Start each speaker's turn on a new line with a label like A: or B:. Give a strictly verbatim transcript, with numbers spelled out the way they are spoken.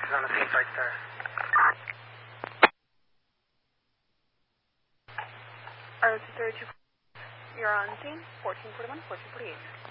A: is on the scene, Fight Star.
B: R O two thirty-two, you're on scene, fourteen forty-one, fourteen forty-eight.